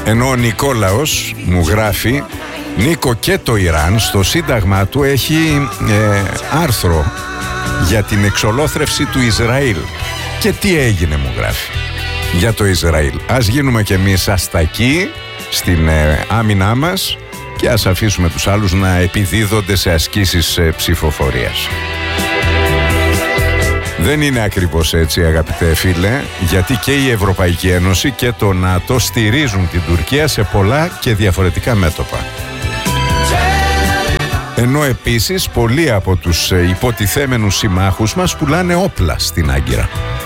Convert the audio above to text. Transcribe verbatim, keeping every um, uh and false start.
Ενώ ο Νικόλαος μου γράφει: Νίκο, και το Ιράν στο σύνταγμα του έχει ε, άρθρο για την εξολόθρευση του Ισραήλ. Και τι έγινε, μου γράφει, για το Ισραήλ. Ας γίνουμε κι εμείς αστακοί στην ε, άμυνά μας και ας αφήσουμε τους άλλους να επιδίδονται σε ασκήσεις ε, ψηφοφορίας. Δεν είναι ακριβώς έτσι, αγαπητέ φίλε, γιατί και η Ευρωπαϊκή Ένωση και το ΝΑΤΟ στηρίζουν την Τουρκία σε πολλά και διαφορετικά μέτωπα. Ενώ επίσης πολλοί από τους υποτιθέμενους συμμάχους μας πουλάνε όπλα στην Άγκυρα.